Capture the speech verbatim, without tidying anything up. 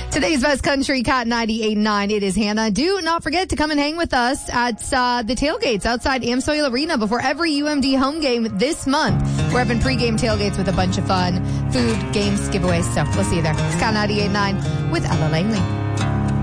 Today's Best Country, Cat ninety-eight point nine. It is Hannah. Do not forget to come and hang with us at uh, the tailgates outside AmSoil Arena before every U M D home game this month. We're having pregame tailgates with a bunch of fun, food, games, giveaways. So we'll see you there. It's Cat ninety-eight point nine with Ella Langley.